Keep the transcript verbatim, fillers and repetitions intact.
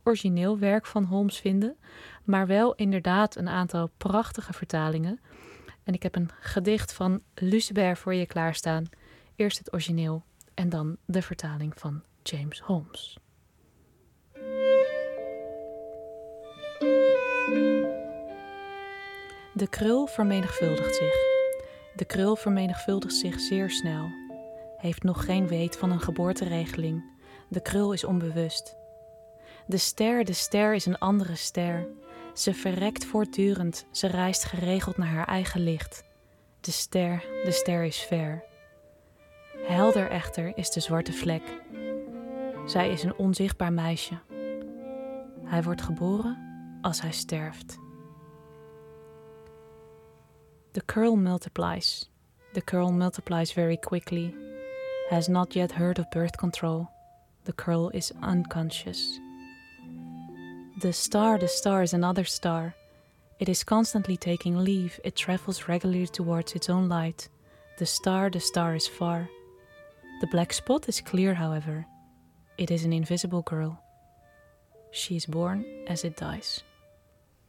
origineel werk van Holmes vinden, maar wel inderdaad een aantal prachtige vertalingen. En ik heb een gedicht van Lucebert voor je klaarstaan. Eerst het origineel en dan de vertaling van James Holmes. De krul vermenigvuldigt zich. De krul vermenigvuldigt zich zeer snel. Heeft nog geen weet van een geboorteregeling. De krul is onbewust. De ster, de ster is een andere ster. Ze verrekt voortdurend, ze reist geregeld naar haar eigen licht. De ster, de ster is ver. Helder echter is de zwarte vlek. Zij is een onzichtbaar meisje. Hij wordt geboren als hij sterft. The curl multiplies. The curl multiplies very quickly. Has not yet heard of birth control. The curl is unconscious. The star, the star is another star. It is constantly taking leave. It travels regularly towards its own light. The star, the star is far. The black spot is clear, however. It is an invisible girl. She is born as it dies.